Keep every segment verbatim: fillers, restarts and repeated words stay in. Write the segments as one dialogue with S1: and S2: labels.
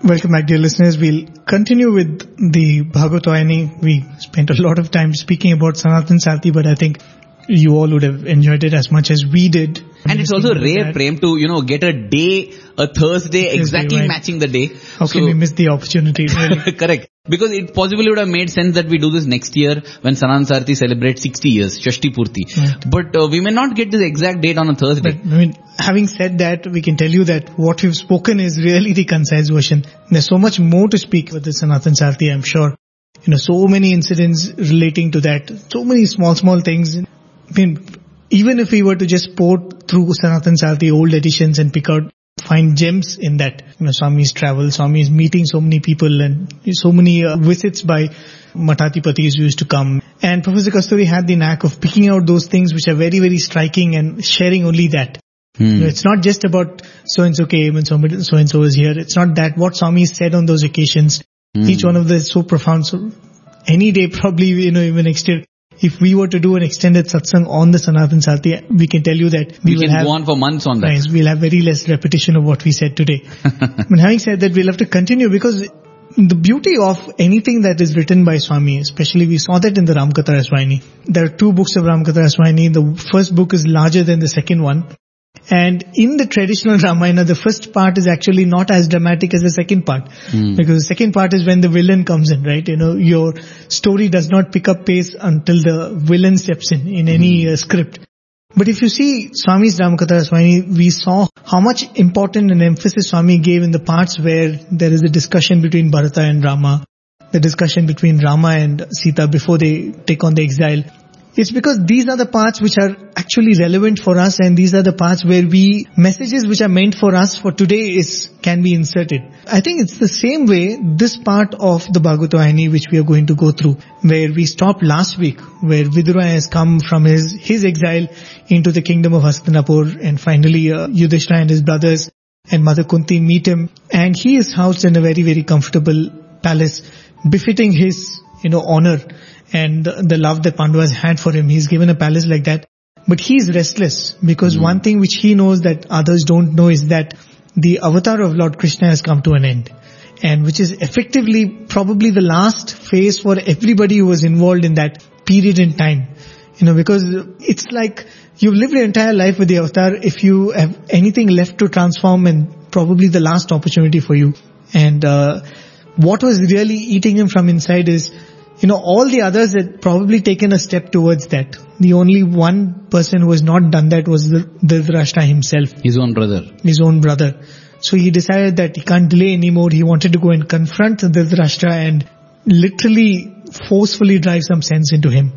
S1: Welcome back, dear listeners. We'll continue with the Bhagavatvayani. We spent a lot of time speaking about Sanatan Sarthi, but I think you all would have enjoyed it as much as we did.
S2: And it's also rare, Prem, to, you know, get a day, a Thursday, Thursday exactly right. matching the day.
S1: How so, can we miss the opportunity? Really?
S2: Correct. Because it possibly would have made sense that we do this next year when Sanatan Sarthi celebrates sixty years, Shashti Purti. Right. But uh, we may not get this exact date on a Thursday.
S1: But, I mean, having said that, we can tell you that what we've spoken is really the concise version. There's so much more to speak with the Sanatan Sarthi, I'm sure. You know, so many incidents relating to that. So many small, small things. I mean, even if we were to just port through Sanatan Sarthi old editions and pick out, find gems in that. You know, Swami's travel, Swami's meeting so many people and so many uh, visits by Matatipatis who used to come. And Professor Kasturi had the knack of picking out those things which are very, very striking and sharing only that. Hmm. You know, it's not just about so-and-so came and so-and-so was here. It's not that. What Swami said on those occasions, hmm. each one of them is so profound. So any day, probably, you know, even next year, if we were to do an extended satsang on the Sanatan Sarthi, we can tell you that we,
S2: we
S1: will
S2: can
S1: have,
S2: go on for months on that.
S1: Right, we'll have very less repetition of what we said today. But having said that, we'll have to continue because the beauty of anything that is written by Swami, especially we saw that in the Ramakatha Rasvayani. There are two books of Ramakatha Rasvayani. The first book is larger than the second one. And in the traditional Ramayana, the first part is actually not as dramatic as the second part. Mm. Because the second part is when the villain comes in, right? You know, your story does not pick up pace until the villain steps in, in any mm. uh, script. But if you see Swami's Ramakatha Rasvayani, we saw how much important an emphasis Swami gave in the parts where there is a discussion between Bharata and Rama, the discussion between Rama and Sita before they take on the exile. It's because these are the parts which are actually relevant for us, and these are the parts where we, messages which are meant for us for today is, can be inserted. I think it's the same way this part of the Bhagavatvayani which we are going to go through, where we stopped last week, where Vidura has come from his, his exile into the kingdom of Hastinapur, and finally uh, Yudhishthira and his brothers and Mother Kunti meet him, and he is housed in a very, very comfortable palace, befitting his, you know, honor and the love that Pandavas had for him. He's given a palace like that. But he's restless because mm. one thing which he knows that others don't know is that the avatar of Lord Krishna has come to an end. And which is effectively probably the last phase for everybody who was involved in that period in time. You know, because it's like you've lived your entire life with the avatar. If you have anything left to transform, and probably the last opportunity for you. And uh, what was really eating him from inside is, you know, all the others had probably taken a step towards that. The only one person who has not done that was the Dhritarashtra himself.
S2: His own brother.
S1: His own brother. So he decided that he can't delay anymore. He wanted to go and confront Dhritarashtra and literally forcefully drive some sense into him.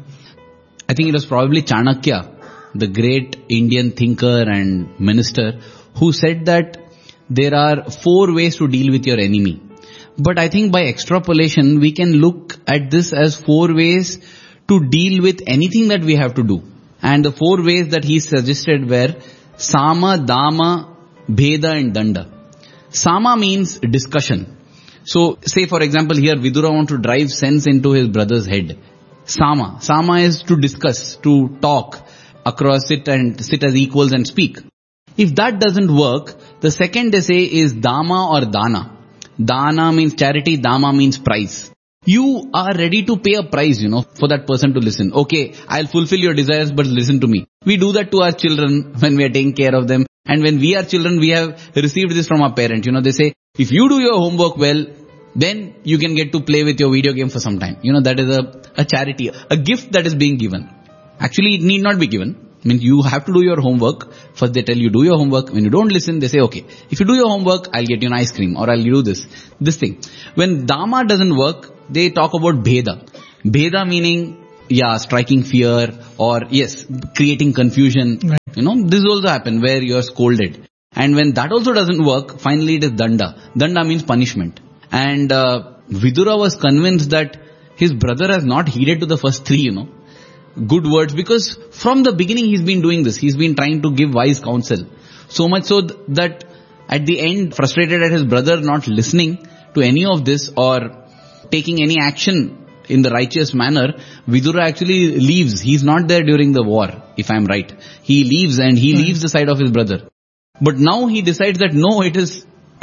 S2: I think it was probably Chanakya, the great Indian thinker and minister, who said that there are four ways to deal with your enemy. But I think by extrapolation, we can look at this as four ways to deal with anything that we have to do. And the four ways that he suggested were Sama, Dama, Bheda and Danda. Sama means discussion. So say for example here Vidura wants to drive sense into his brother's head. Sama. Sama is to discuss, to talk across it and sit as equals and speak. If that doesn't work, the second essay is Dama or Dana. Dana means charity, Dama means price. You are ready to pay a price, you know, for that person to listen. Okay, I'll fulfill your desires, but listen to me. We do that to our children when we are taking care of them. And when we are children, we have received this from our parents. You know, they say, if you do your homework well, then you can get to play with your video game for some time. You know, that is a, a charity, a gift that is being given. Actually, it need not be given. I mean, you have to do your homework. First they tell you do your homework. When you don't listen, they say, okay, if you do your homework, I'll get you an ice cream or I'll do this, this thing. When Dama doesn't work, they talk about Bheda. Bheda meaning, yeah, striking fear or yes, creating confusion. Right. You know, this also happen where you're scolded. And when that also doesn't work, finally it is Danda. Danda means punishment. And uh, Vidura was convinced that his brother has not heeded to the first three, you know. Good words, because from the beginning he's been doing this. He's been trying to give wise counsel. So much so th- that at the end, frustrated at his brother not listening to any of this or taking any action in the righteous manner, Vidura actually leaves. He's not there during the war, if I'm right. He leaves and he hmm. leaves the side of his brother. But now he decides that no, it is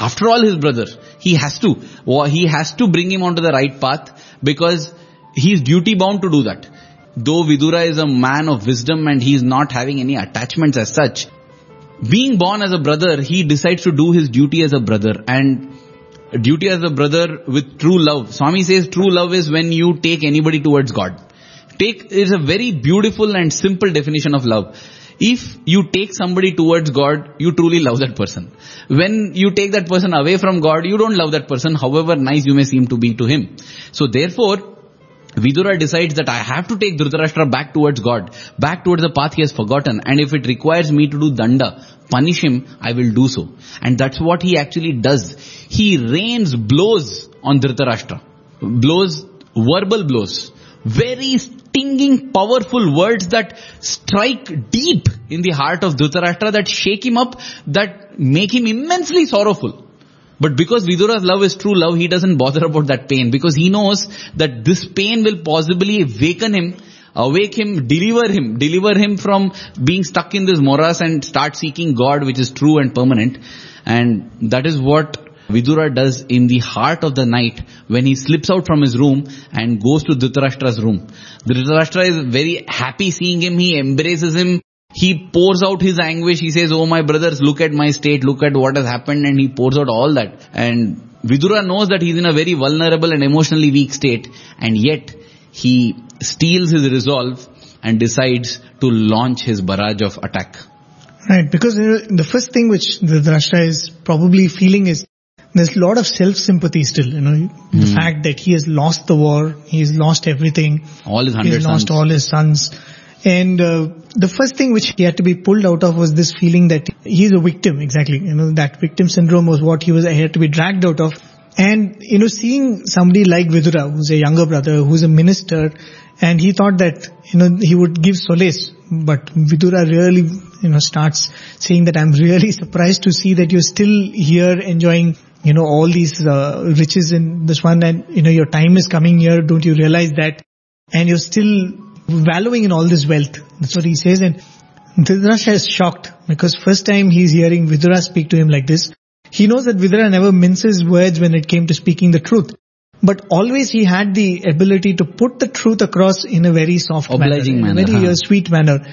S2: After all, his brother. He has to. He has to bring him onto the right path because he is duty bound to do that. Though Vidura is a man of wisdom and he is not having any attachments as such, being born as a brother, he decides to do his duty as a brother, and duty as a brother with true love. Swami says true love is when you take anybody towards God. Take is a very beautiful and simple definition of love. If you take somebody towards God, you truly love that person. When you take that person away from God, you don't love that person, however nice you may seem to be to him. So therefore, Vidura decides that I have to take Dhritarashtra back towards God, back towards the path he has forgotten, and if it requires me to do danda, punish him, I will do so. And that's what he actually does. He rains blows on Dhritarashtra. Blows, verbal blows. Very stinging, powerful words that strike deep in the heart of Dhritarashtra, that shake him up, that make him immensely sorrowful. But because Vidura's love is true love, he doesn't bother about that pain, because he knows that this pain will possibly awaken him, awake him, deliver him, deliver him from being stuck in this morass and start seeking God, which is true and permanent. And that is what Vidura does in the heart of the night when he slips out from his room and goes to Dhritarashtra's room. Dhritarashtra is very happy seeing him. He embraces him. He pours out his anguish. He says, oh my brothers, look at my state, look at what has happened, and he pours out all that. And Vidura knows that he's in a very vulnerable and emotionally weak state, and yet he steals his resolve and decides to launch his barrage of attack.
S1: Right, because you know, the first thing which Dhritarashtra is probably feeling is there's a lot of self-sympathy still, you know, mm. the fact that he has lost the war, he has lost everything,
S2: all his hundred
S1: he's lost
S2: sons.
S1: all his sons. And uh, the first thing which he had to be pulled out of was this feeling that he's a victim, exactly. You know, that victim syndrome was what he was he had to be dragged out of. And, you know, seeing somebody like Vidura, who's a younger brother, who's a minister, and he thought that, you know, he would give solace. But Vidura really, you know, starts saying that I'm really surprised to see that you're still here enjoying, you know, all these uh, riches in this one, and, you know, your time is coming here. Don't you realize that? And you're still wallowing in all this wealth. That's what he says. And Dhritarashtra is shocked because first time he's hearing Vidura speak to him like this. He knows that Vidura never minces words when it came to speaking the truth. But always he had the ability to put the truth across in a very soft
S2: Obliging
S1: manner,
S2: manner,
S1: in a very
S2: huh?
S1: uh, sweet manner.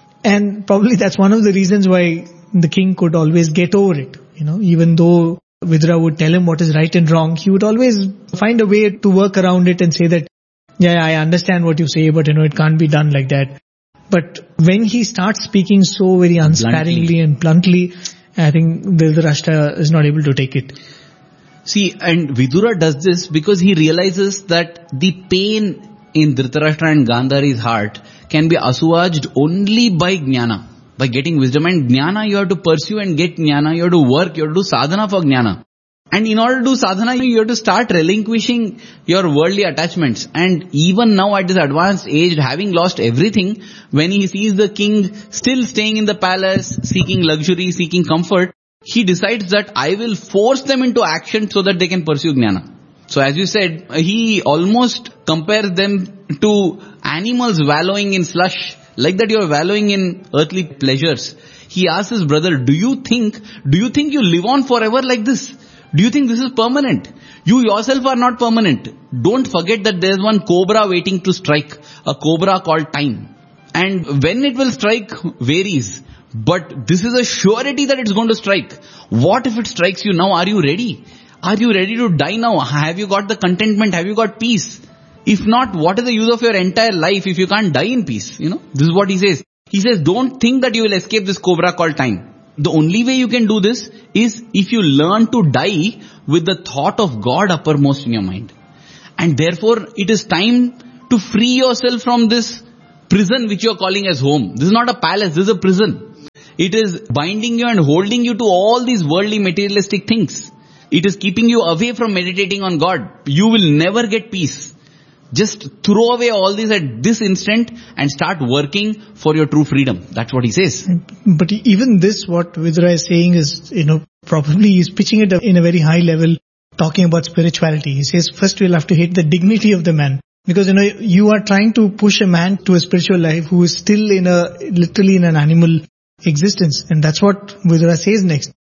S1: And probably that's one of the reasons why the king could always get over it. You know, even though Vidura would tell him what is right and wrong, he would always find a way to work around it and say that, yeah, I understand what you say, but you know, it can't be done like that. But when he starts speaking so very unsparingly bluntly. and bluntly, I think Dhritarashtra is not able to take it.
S2: See, and Vidura does this because he realizes that the pain in Dhritarashtra and Gandhari's heart can be assuaged only by jnana, by getting wisdom. And jnana you have to pursue and get jnana, you have to work, you have to do sadhana for jnana. And in order to do sadhana, you have to start relinquishing your worldly attachments. And even now at this advanced age, having lost everything, when he sees the king still staying in the palace, seeking luxury, seeking comfort, he decides that I will force them into action so that they can pursue jnana. So as you said, he almost compares them to animals wallowing in slush. Like that you are wallowing in earthly pleasures. He asks his brother, do you think, do you think you live on forever like this? Do you think this is permanent? You yourself are not permanent. Don't forget that there is one cobra waiting to strike. A cobra called time. And when it will strike varies. But this is a surety that it's going to strike. What if it strikes you now? Are you ready? Are you ready to die now? Have you got the contentment? Have you got peace? If not, what is the use of your entire life if you can't die in peace? You know, this is what he says. He says, don't think that you will escape this cobra called time. The only way you can do this is if you learn to die with the thought of God uppermost in your mind. And therefore, it is time to free yourself from this prison which you are calling as home. This is not a palace, this is a prison. It is binding you and holding you to all these worldly materialistic things. It is keeping you away from meditating on God. You will never get peace. Just throw away all this at this instant and start working for your true freedom. That's what he says.
S1: But even this, what Vidura is saying is, you know, probably he's pitching it in a very high level, talking about spirituality. He says, first we'll have to hit the dignity of the man. Because, you know, you are trying to push a man to a spiritual life who is still in a, literally in an animal existence. And that's what Vidura says next.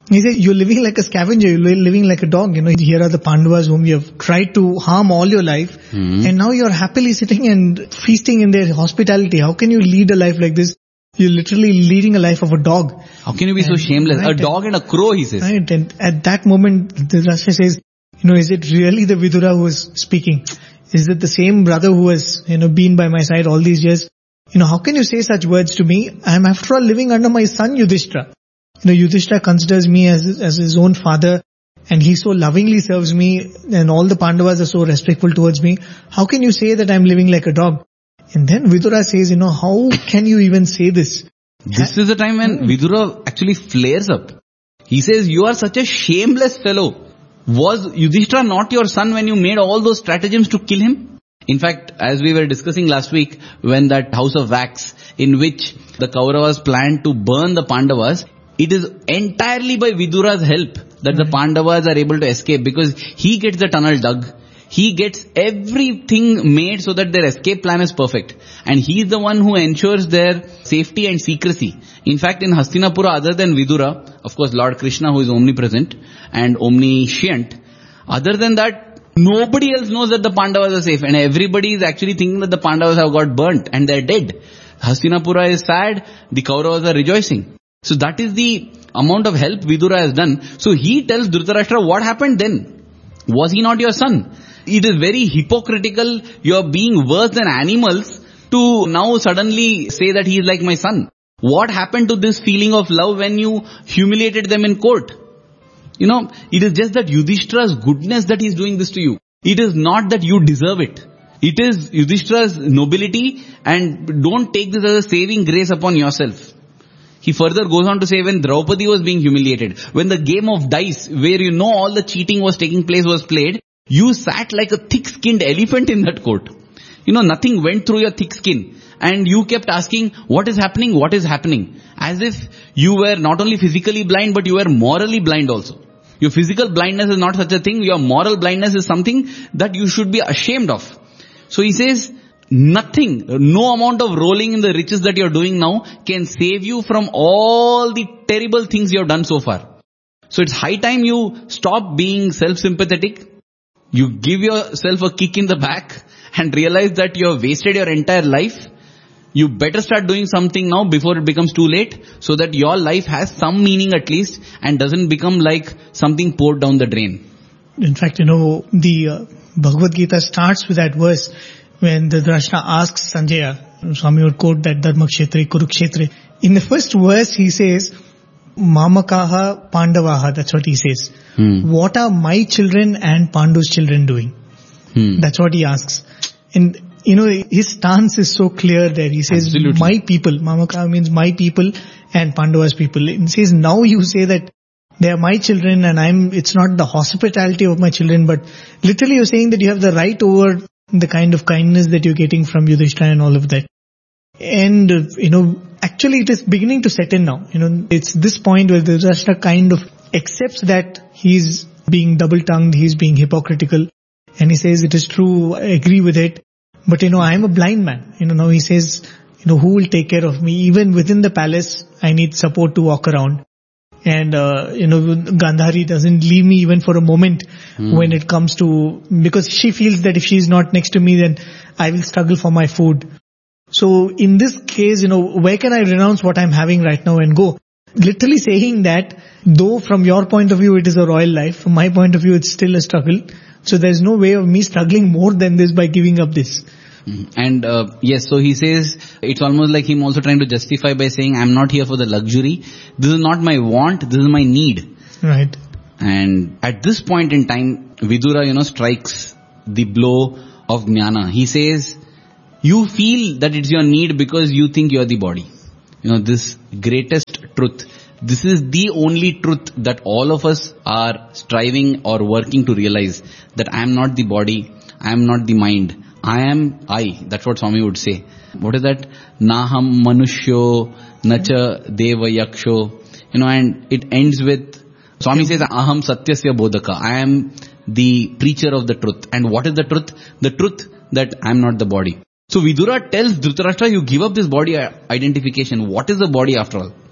S1: He says, you're living like a scavenger, you're living like a dog. You know, here are the Pandavas whom you have tried to harm all your life. Mm-hmm. And now you're happily sitting and feasting in their hospitality. How can you lead a life like this? You're literally leading a life of a dog.
S2: How can you be and, so shameless? Right, a dog and, and a crow, he says.
S1: Right. And at that moment, Dhritarashtra says, you know, is it really the Vidura who is speaking? Is it the same brother who has, you know, been by my side all these years? You know, how can you say such words to me? I'm after all living under my son Yudhishthira. You know, Yudhishthira considers me as, as his own father, and he so lovingly serves me, and all the Pandavas are so respectful towards me. How can you say that I'm living like a dog? And then Vidura says, you know, how can you even say this?
S2: This is the time when Vidura actually flares up. He says, you are such a shameless fellow. Was Yudhishthira not your son when you made all those stratagems to kill him? In fact, as we were discussing last week, when that house of wax in which the Kauravas planned to burn the Pandavas, it is entirely by Vidura's help that the Pandavas are able to escape, because he gets the tunnel dug. He gets everything made so that their escape plan is perfect. And he is the one who ensures their safety and secrecy. In fact, in Hastinapura, other than Vidura, of course Lord Krishna, who is omnipresent and omniscient, other than that, nobody else knows that the Pandavas are safe. And everybody is actually thinking that the Pandavas have got burnt and they're dead. Hastinapura is sad, the Kauravas are rejoicing. So that is the amount of help Vidura has done. So he tells Dhritarashtra, what happened then? Was he not your son? It is very hypocritical. You are being worse than animals to now suddenly say that he is like my son. What happened to this feeling of love when you humiliated them in court? You know, it is just that Yudhishthira's goodness that he is doing this to you. It is not that you deserve it. It is Yudhishthira's nobility, and don't take this as a saving grace upon yourself. He further goes on to say, when Draupadi was being humiliated, when the game of dice, where you know all the cheating was taking place, was played, you sat like a thick-skinned elephant in that court. You know, nothing went through your thick skin. And you kept asking, what is happening, what is happening? As if you were not only physically blind, but you were morally blind also. Your physical blindness is not such a thing. Your moral blindness is something that you should be ashamed of. So he says, nothing, no amount of rolling in the riches that you're doing now can save you from all the terrible things you have done so far. So it's high time you stop being self-sympathetic. You give yourself a kick in the back and realize that you have wasted your entire life. You better start doing something now before it becomes too late, so that your life has some meaning at least and doesn't become like something poured down the drain.
S1: In fact, you know, the uh, Bhagavad Gita starts with that verse when Dhritarashtra asks Sanjaya, Swami would quote that Dharma Kshetre, Kurukshetre. In the first verse he says, Mamakaha Pandavaha, that's what he says. Hmm. What are my children and Pandu's children doing? Hmm. That's what he asks. And you know, his stance is so clear there. He says, Absolutely. my people, Mamakaha means my people and Pandava's people. He says, now you say that they are my children and I'm, it's not the hospitality of my children, but literally you're saying that you have the right over the kind of kindness that you're getting from Yudhishthira and all of that. And, uh, you know, actually it is beginning to set in now. You know, it's this point where Dhritarashtra kind of accepts that he's being double-tongued, he's being hypocritical. And he says, it is true, I agree with it. But, you know, I'm a blind man. You know, now he says, you know, who will take care of me? Even within the palace, I need support to walk around. And, uh, you know, Gandhari doesn't leave me even for a moment mm. when it comes to, because she feels that if she's not next to me, then I will struggle for my food. So in this case, you know, where can I renounce what I'm having right now and go? Literally saying that, though from your point of view it is a royal life, from my point of view it's still a struggle. So there's no way of me struggling more than this by giving up this.
S2: And uh, yes, so he says, it's almost like him also trying to justify by saying, I'm not here for the luxury. This is not my want, this is my need.
S1: Right.
S2: And at this point in time, Vidura, you know, strikes the blow of Jnana. He says, you feel that it's your need because you think you're the body. You know, this greatest truth. This is the only truth that all of us are striving or working to realize, that I am not the body, I am not the mind. I am I. That's what Swami would say. What is that? Naham manushyo nacha deva yaksho. You know, and it ends with, Swami says, aham satyasya bodhaka. I am the preacher of the truth. And what is the truth? The truth that I am not the body. So Vidura tells Dhritarashtra, you give up this body identification. What is the body after all?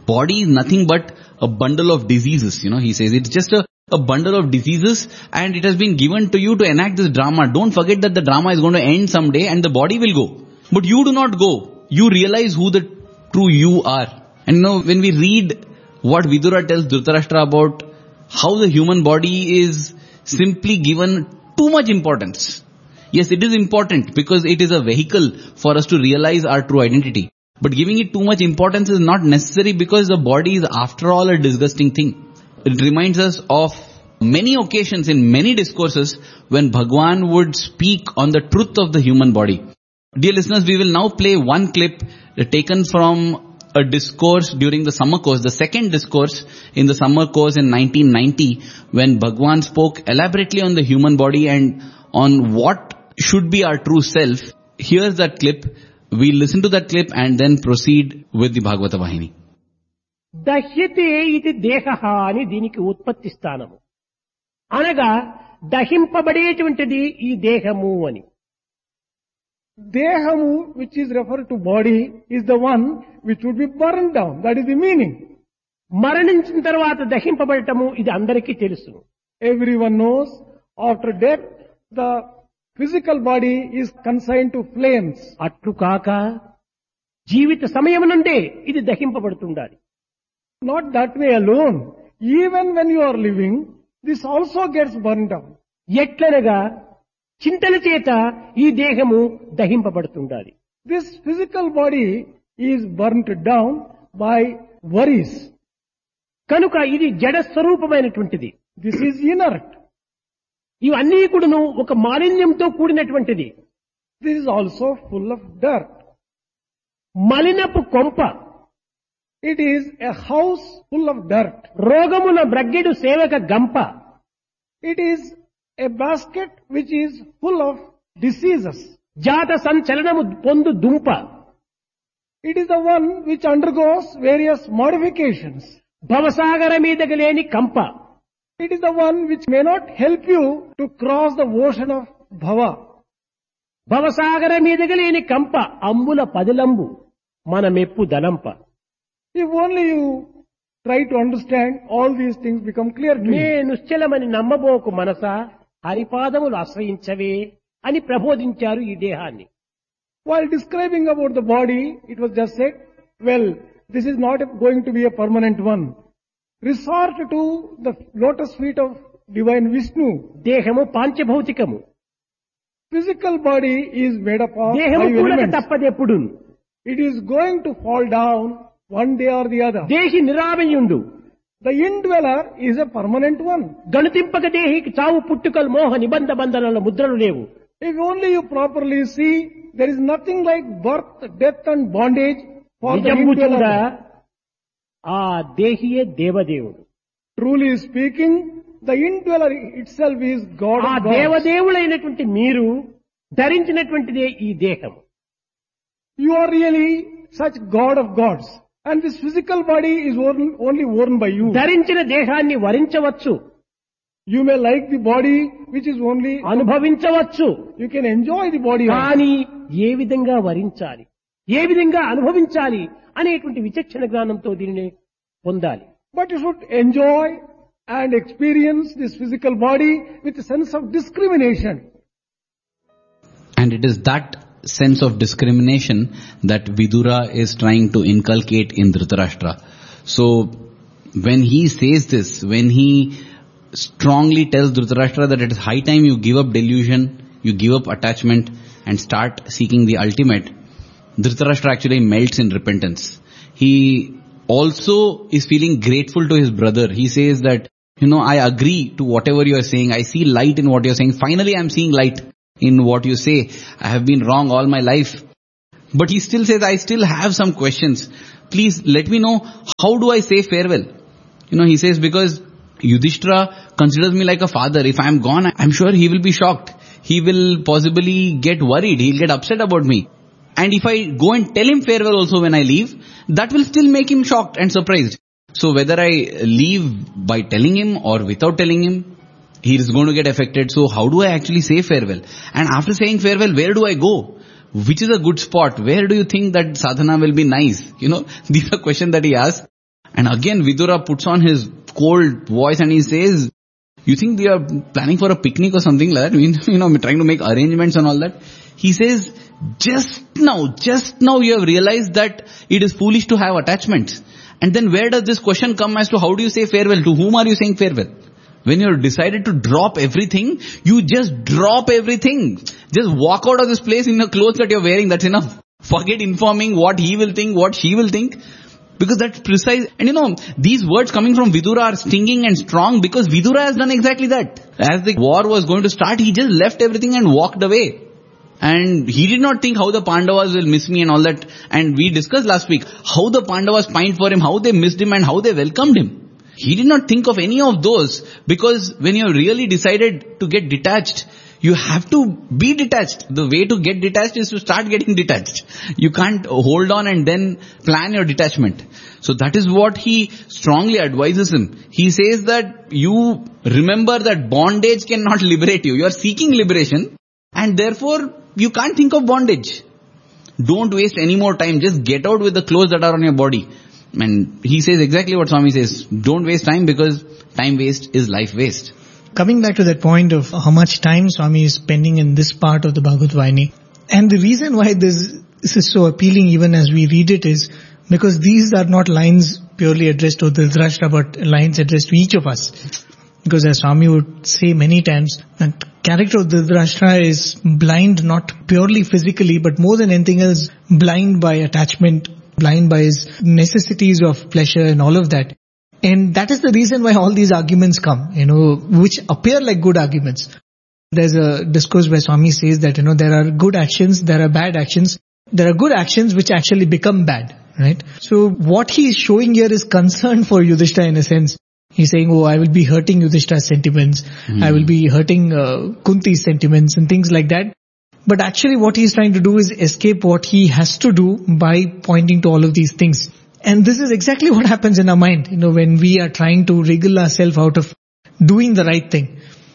S2: body is nothing but a bundle of diseases. You know, he says it's just a, a bundle of diseases and it has been given to you to enact this drama. Don't forget that the drama is going to end someday and the body will go. But you do not go. You realize who the true you are. And you know, when we read what Vidura tells Dhritarashtra about how the human body is simply given too much importance. Yes, it is important because it is a vehicle for us to realize our true identity. But giving it too much importance is not necessary because the body is after all a disgusting thing. It reminds us of many occasions in many discourses when Bhagwan would speak on the truth of the human body. Dear listeners, we will now play one clip taken from a discourse during the summer course, the second discourse in the summer course in nineteen ninety, when Bhagwan spoke elaborately on the human body and on what should be our true self. Here's that clip. We listen to that clip and then proceed with the Bhagavata Vahini.
S3: దహ్యతే ఇది దేహః అని దీనికి ఉత్పత్తి స్థానము అనగా దహింపబడేటువంటిది ఈ దేహము అని.
S4: Dehamu, which is referred to body, is the one which would be burned down. That is the meaning.
S3: మరణించిన తర్వాత దహింపబడటము ఇది అందరికీ తెలుసు.
S4: Everyone knows after death the physical body is consigned to flames.
S3: అట్లు కాక జీవిత సమయం నుండే ఇది దహింపబడుతుండాలి.
S4: Not that way alone. Even when you are living, this also gets burned down.
S3: ఎట్లనగా చింతల చేత ఈ దేహము దహింపబడుతుండాలి.
S4: This physical body is burnt down by worries.
S3: కనుక ఇది జడ స్వరూపమైనటువంటిది.
S4: This is inert.
S3: ఇవన్నీ కూడాను ఒక మాలిన్యంతో కూడినటువంటిది.
S4: This is also full of dirt.
S3: మలినపు కొంప.
S4: It is a house full of dirt.
S3: రోగమున బ్రగ్గెడు సేవక గంప.
S4: It is a basket which is full of diseases.
S3: జాత సంచలనము పొందు దుంప.
S4: It is the one which undergoes various modifications.
S3: భవసాగర మీదకి లేని కంప.
S4: It is the one which may not help you to cross the ocean of bhava.
S3: భవసాగర మీదకి లేని కంప అంబుల పదిలంబు మన మెప్పు దలంప.
S4: If only you try to understand, all these things become clear to you.
S3: నే నిశ్చలమని నమ్మబోకు మనసా హరిపాదములు ఆశ్రయించవే అని ప్రబోధించారు ఈ దేహాన్ని.
S4: While describing about the body, it was just said, well, this is not going to be a permanent one. Resort to the lotus feet of divine Vishnu.
S3: దేహము పాంచభౌతికము.
S4: Physical body is made up of
S3: దేహము
S4: five
S3: కూడక
S4: elements.
S3: తప్పదెప్పుడు.
S4: It is going to fall down one day or the other.
S3: దేహి నిరామయుండు.
S4: The indweller is a permanent one.
S3: గణతింపక దేహికి చావు పుట్టుకలు మోహ నిబంధ బంధనాల ముద్రలు లేవు.
S4: If only you properly see, there is nothing like birth, death and bondage for the
S3: నిజంబు చూడ
S4: indweller.
S3: ఆ దేహియే దేవదేవుడు.
S4: Truly speaking, the indweller itself is God
S3: ఆ
S4: of gods.
S3: దేవదేవులైనటువంటి మీరు ధరించినటువంటిదే ఈ దేహం.
S4: You are really such God of gods. And this physical body is worn, only worn by you.
S3: ధరించిన దేహాన్ని వరించవచ్చు,
S4: You may like the body which is only,
S3: అనుభవించవచ్చు.
S4: you can enjoy the body. also.
S3: కానీ ఏ విధంగా వరించాలి, ఏ విధంగా అనుభవించాలి అనేటువంటి విచక్షణ జ్ఞానంతో దీనిని పొందాలి.
S4: But you should enjoy and experience this physical body with a sense of discrimination.
S2: And it is that sense of discrimination that Vidura is trying to inculcate in Dhritarashtra. So when he says this, when he strongly tells Dhritarashtra that it is high time you give up delusion, you give up attachment and start seeking the ultimate, Dhritarashtra actually melts in repentance. He also is feeling grateful to his brother. He says that, you know, I agree to whatever you are saying. I see light in what you are saying. Finally, I am seeing light in what you say. I have been wrong all my life. But he still says, I still have some questions. Please let me know, how do I say farewell? You know, he says, because Yudhishthira considers me like a father. If I am gone, I'm sure he will be shocked. He will possibly get worried. He'll get upset about me. And if I go and tell him farewell also when I leave, that will still make him shocked and surprised. So whether I leave by telling him or without telling him, he is going to get affected. So how do I actually say farewell? And after saying farewell, where do I go? Which is a good spot? Where do you think that sadhana will be nice? You know, these are questions that he asks. And again Vidura puts on his cold voice and he says, you think we are planning for a picnic or something like that? I mean, you know, we're trying to make arrangements and all that. He says, just now, just now you have realized that it is foolish to have attachments. And then where does this question come as to how do you say farewell? To whom are you saying farewell? When you're decided to drop everything, you just drop everything. Just walk out of this place in the clothes that you're wearing. That's enough. Forget informing what he will think, what she will think. Because that's precise. And you know, these words coming from Vidura are stinging and strong because Vidura has done exactly that. As the war was going to start, he just left everything and walked away. And he did not think how the Pandavas will miss me and all that. And we discussed last week how the Pandavas pined for him, how they missed him and how they welcomed him. He did not think of any of those because when you really decided to get detached, you have to be detached. The way to get detached is to start getting detached. You can't hold on and then plan your detachment. So that is what he strongly advises him. He says that you remember that bondage cannot liberate you. You are seeking liberation and therefore you can't think of bondage. Don't waste any more time. Just get out with the clothes that are on your body. And he says exactly what Swami says. Don't waste time because time waste is life waste.
S1: Coming back to that point of how much time Swami is spending in this part of the Bhagavad Vayani, and the reason why this, this is so appealing even as we read it is because these are not lines purely addressed to Dhritarashtra but lines addressed to each of us. Because as Swami would say many times, the character of Dhritarashtra is blind not purely physically but more than anything else blind by attachment, blind by his necessities of pleasure and all of that. And that is the reason why all these arguments come, you know, which appear like good arguments. There's a discourse where Swami says that, you know, there are good actions, there are bad actions. There are good actions which actually become bad, right? So what he is showing here is concern for Yudhishthira in a sense. He's saying, oh, I will be hurting Yudhishthira's sentiments. Mm. I will be hurting uh, Kunti's sentiments and things like that. But actually what he's trying to do is escape what he has to do by pointing to all of these things. And this is exactly what happens in our mind, you know, when we are trying to wriggle ourselves out of doing the right thing.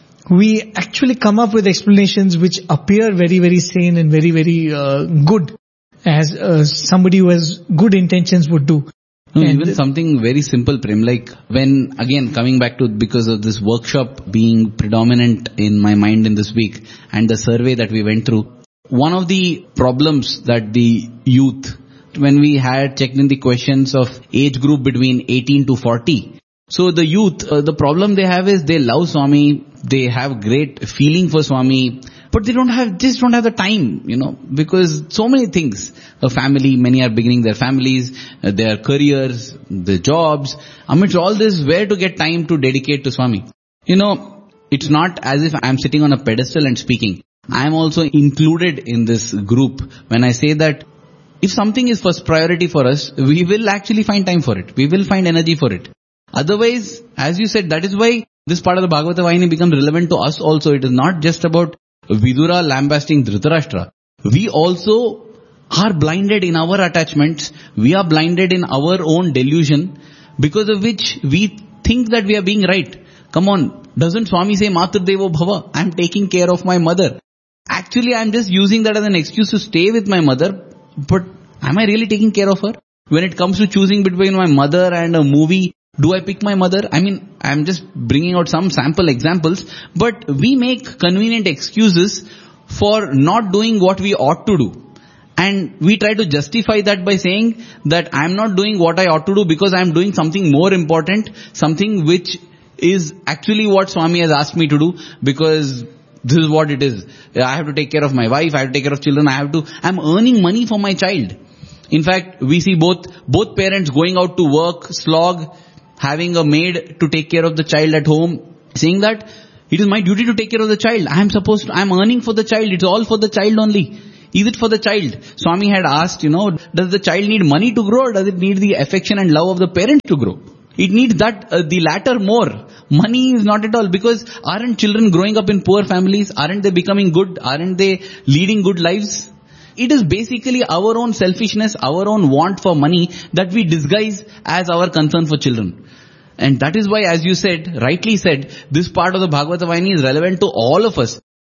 S1: We actually come up with explanations which appear very, very sane and very, very uh, good as uh, somebody who has good intentions would do.
S2: No, even something very simple, Prem, like when, again, coming back to, because of this workshop being predominant in my mind in this week and the survey that we went through, one of the problems that the youth, when we had checked in the questions of age group between eighteen to forty. So the youth, uh, the problem they have is they love Swami, they have great feeling for Swami, but they don't have, just don't have the time, you know, because so many things. A family, many are beginning their families, uh, their careers, their jobs. Amidst all this, where to get time to dedicate to Swami? You know, it's not as if I'm sitting on a pedestal and speaking. I'm also included in this group when I say that if something is first priority for us, we will actually find time for it. We will find energy for it. Otherwise, as you said, that is why this part of the Bhagavata Vayani becomes relevant to us also. It is not just about Vidura lambasting Dhritarashtra. We also are blinded in our attachments. We are blinded in our own delusion because of which we think that we are being right. Come on, doesn't Swami say Matru Devo Bhava? I am taking care of my mother. Actually, I am just using that as an excuse to stay with my mother. But am I really taking care of her? When it comes to choosing between my mother and a movie, do I pick my mother? I mean, I'm just bringing out some sample examples, but we make convenient excuses for not doing what we ought to do. And we try to justify that by saying that I'm not doing what I ought to do because I'm doing something more important, something which is actually what Swami has asked me to do because this is what it is. I have to take care of my wife, I have to take care of children, I have to, I'm earning money for my child. In fact, we see both, both parents going out to work, slog, having a maid to take care of the child at home, saying that it is my duty to take care of the child. I am supposed to, I am earning for the child. It's all for the child only. Is it for the child? Swami had asked, you know, does the child need money to grow or does it need the affection and love of the parent to grow? It needs that, uh, the latter more. Money is not at all, because aren't children growing up in poor families? Aren't they becoming good? Aren't they leading good lives? It is basically our own selfishness, our own want for money that we disguise as our concern for children. And that is why, as you said, rightly said, this part of the Bhagavata Vayani is relevant to all of us.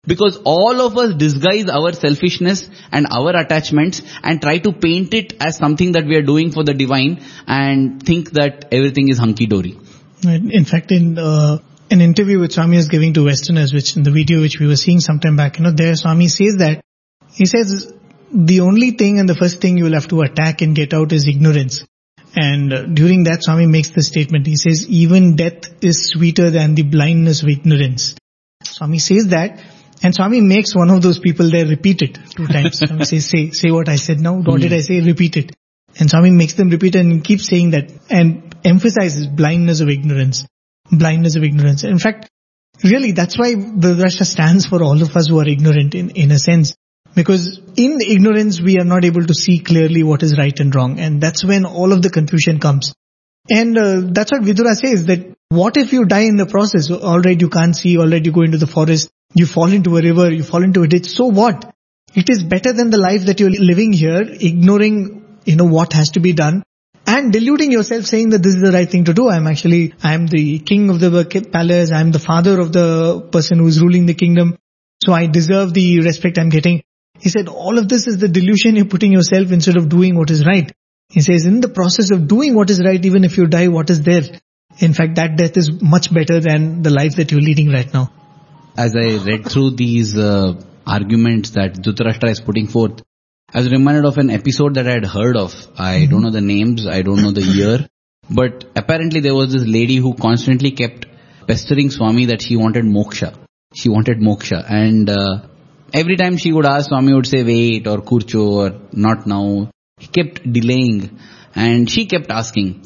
S2: Because all of us disguise our selfishness and our attachments and try to paint it as something that we are doing for the divine and think that everything is hunky-dory.
S1: In fact, in uh, an interview which Swami is giving to Westerners, which in the video which we were seeing sometime back, you know, there Swami says that, he says, the only thing and the first thing you will have to attack and get out is ignorance. And uh, during that, Swami makes the statement. He says, even death is sweeter than the blindness of ignorance. Swami says that, and Swami makes one of those people there repeat it two times. Swami says, say, say what I said now. What mm. did I say? Repeat it. And Swami makes them repeat it and keeps saying that and emphasizes blindness of ignorance. Blindness of ignorance. In fact, really, that's why the Drashta stands for all of us who are ignorant in, in a sense. Because in ignorance, we are not able to see clearly what is right and wrong. And that's when all of the confusion comes. And uh, that's what Vidura says, that what if you die in the process? Alright, you can't see, alright, you go into the forest, you fall into a river, you fall into a ditch. So what? It is better than the life that you're living here, ignoring, you know, what has to be done. And deluding yourself, saying that this is the right thing to do. I'm actually, I'm the king of the palace, I'm the father of the person who's ruling the kingdom. So I deserve the respect I'm getting. He said, all of this is the delusion you're putting yourself instead of doing what is right. He says, in the process of doing what is right, even if you die, what is there? In fact, that death is much better than the life that you're leading right now.
S2: As I read through these uh, arguments that Dhritarashtra is putting forth, I was reminded of an episode that I had heard of. I mm-hmm. don't know the names, I don't know the year, but apparently there was this lady who constantly kept pestering Swami that she wanted moksha. She wanted moksha. And uh, every time she would ask, Swami would say, wait, or kurcho, or not now. He kept delaying, and she kept asking.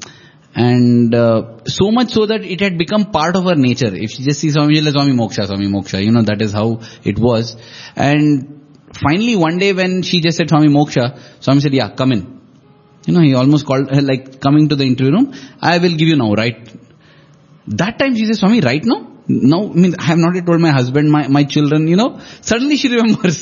S2: And uh, so much so that it had become part of her nature. If she just sees Swami, she'll say, Swami moksha, Swami moksha. You know, that is how it was. And finally, one day when she just said, Swami moksha, Swami said, yeah, come in. You know, he almost called her, like, coming to the interview room. I will give you now, right? That time she said, Swami, right now? No, I mean, I have not yet told my husband, my, my children, you know. Suddenly she remembers.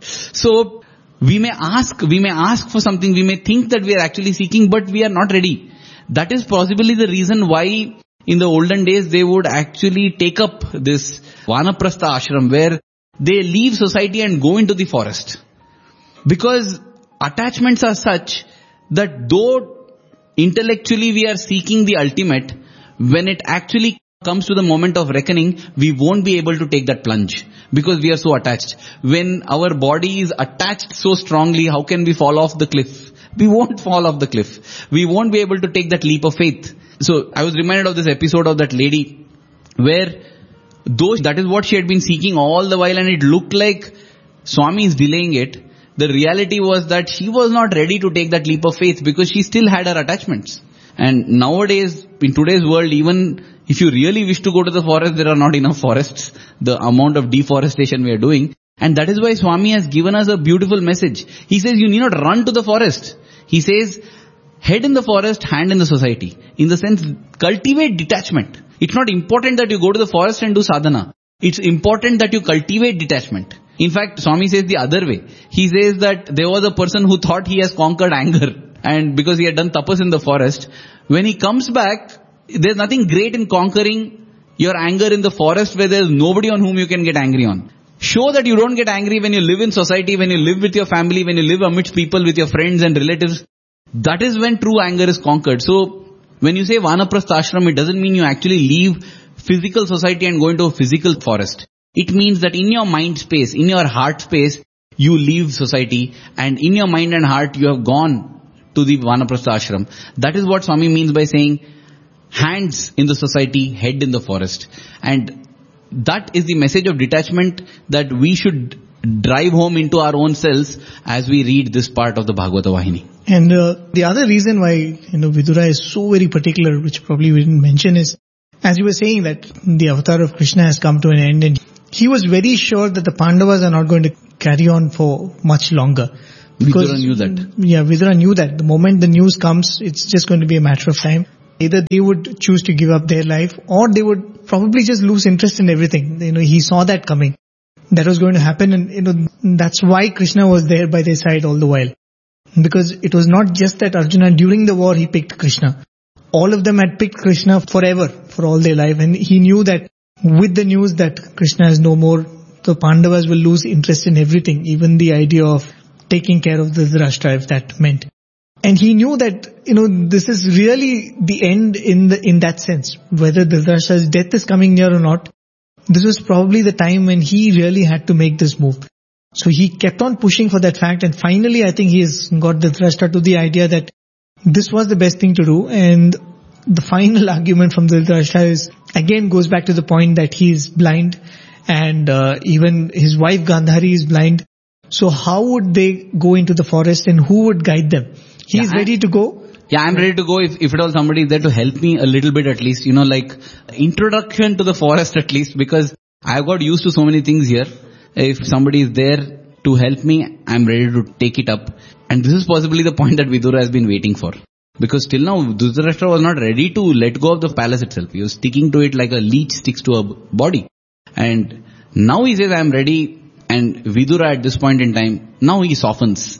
S2: So, we may ask, we may ask for something, we may think that we are actually seeking, but we are not ready. That is possibly the reason why in the olden days they would actually take up this Vanaprastha ashram where they leave society and go into the forest. Because attachments are such that though intellectually we are seeking the ultimate, when it actually comes to the moment of reckoning, we won't be able to take that plunge because we are so attached. When our body is attached so strongly, how can we fall off the cliff? We won't fall off the cliff. We won't be able to take that leap of faith. So I was reminded of this episode of that lady where though that is what she had been seeking all the while and it looked like Swami is delaying it, the reality was that she was not ready to take that leap of faith because she still had her attachments. And nowadays, in today's world, even if you really wish to go to the forest, there are not enough forests. The amount of deforestation we are doing. And that is why Swami has given us a beautiful message. He says you need not run to the forest. He says, head in the forest, hand in the society. In the sense, cultivate detachment. It's not important that you go to the forest and do sadhana. It's important that you cultivate detachment. In fact, Swami says the other way. He says that there was a person who thought he has conquered anger. And because he had done tapas in the forest, when he comes back, there's nothing great in conquering your anger in the forest where there's nobody on whom you can get angry on. Show that you don't get angry when you live in society, when you live with your family, when you live amidst people with your friends and relatives. That is when true anger is conquered. So, when you say Vanaprastha ashram, it doesn't mean you actually leave physical society and go into a physical forest. It means that in your mind space, in your heart space, you leave society and in your mind and heart you have gone to the Vanaprastha ashram. That is what Swami means by saying, hands in the society, head in the forest. And that is the message of detachment that we should drive home into our own selves as we read this part of the Bhagavata Vahini.
S1: And uh, the other reason why, you know, Vidura is so very particular, which probably we didn't mention, is, as you were saying, that the avatar of Krishna has come to an end, and he was very sure that the Pandavas are not going to carry on for much longer. Because,
S2: Vidura knew that.
S1: Yeah, Vidura knew that. The moment the news comes, it's just going to be a matter of time. Either they would choose to give up their life, or they would probably just lose interest in everything. You know, he saw that coming. That was going to happen, and you know, that's why Krishna was there by their side all the while. Because it was not just that Arjuna, during the war, he picked Krishna. All of them had picked Krishna forever, for all their life. And he knew that with the news that Krishna is no more, the Pandavas will lose interest in everything, even the idea of taking care of Dhritarashtra, if that meant. And he knew that, you know, this is really the end in the in that sense. Whether Dhritarashtra's death is coming near or not, this was probably the time when he really had to make this move. So he kept on pushing for that fact, and finally I think he has got Dhritarashtra to the idea that this was the best thing to do. And the final argument from Dhritarashtra is, again goes back to the point that he is blind, and uh, even his wife Gandhari is blind. So how would they go into the forest, and who would guide them? He yeah, is ready to go.
S2: Yeah, I'm ready to go if, if at all somebody is there to help me a little bit at least, you know, like introduction to the forest at least, because I've got used to so many things here. If somebody is there to help me, I'm ready to take it up. And this is possibly the point that Vidura has been waiting for. Because till now, Dhritarashtra was not ready to let go of the palace itself. He was sticking to it like a leech sticks to a body. And now he says, I'm ready. And Vidura at this point in time, now he softens.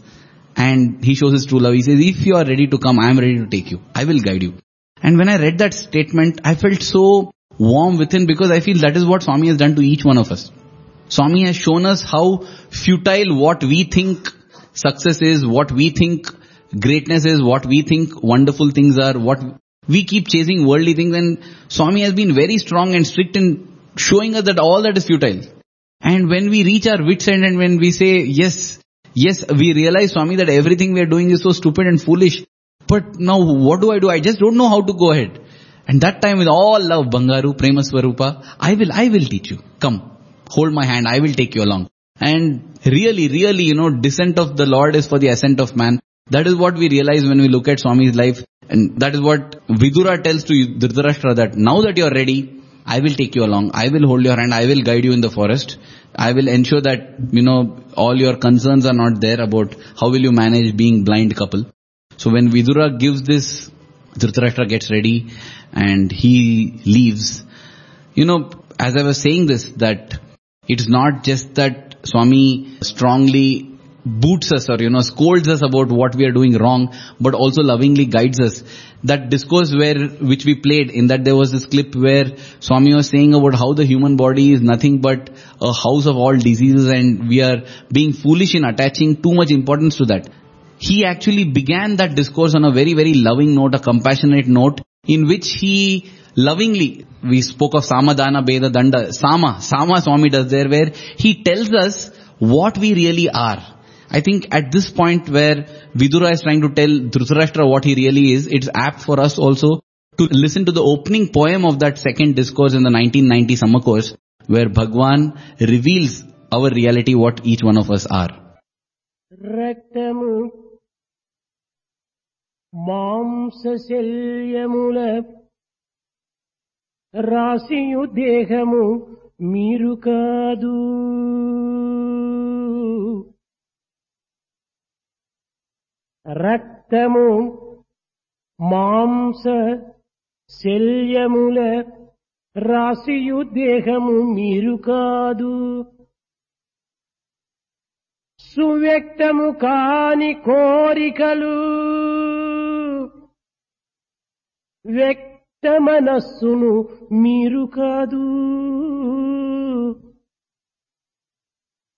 S2: And he shows his true love. He says, if you are ready to come, I am ready to take you. I will guide you. And when I read that statement, I felt so warm within, because I feel that is what Swami has done to each one of us. Swami has shown us how futile what we think success is, what we think greatness is, what we think wonderful things are, what we keep chasing worldly things, and Swami has been very strong and strict in showing us that all that is futile. And when we reach our wit's end and when we say, yes, yes, we realize, Swami, that everything we are doing is so stupid and foolish, but now what do I do? I just don't know how to go ahead. And that time with all love, Bangaru, Prema Swarupa, I will, I will teach you. Come, hold my hand, I will take you along. And really, really, you know, descent of the Lord is for the ascent of man. That is what we realize when we look at Swami's life. And that is what Vidura tells to Dhritarashtra, that now that you are ready, I will take you along. I will hold your hand. I will guide you in the forest. I will ensure that, you know, all your concerns are not there about how will you manage being blind couple. So when Vidura gives this, Dhritarashtra gets ready and he leaves. You know, as I was saying this, that it's not just that Swami strongly boots us or, you know, scolds us about what we are doing wrong, but also lovingly guides us. That discourse where, which we played, in that there was this clip where Swami was saying about how the human body is nothing but a house of all diseases, and we are being foolish in attaching too much importance to that. He actually began that discourse on a very, very loving note, a compassionate note, in which he lovingly, we spoke of Sama, Dana, Beda, Danda, Sama, Sama Swami does there, where he tells us what we really are. I think at this point where Vidura is trying to tell Dhritarashtra what he really is, it's apt for us also to listen to the opening poem of that second discourse in the nineteen ninety summer course, where Bhagwan reveals our reality, what each one of us are.
S3: Raktamu Mamsa Selyamula Rasiyu Dehamu Mirukadu Raktamu Mamsa Selyamula Rasiyu Dehamu Mirukadu Suvyaktamu Kani Korikalu Vyaktamanasunu Mirukadu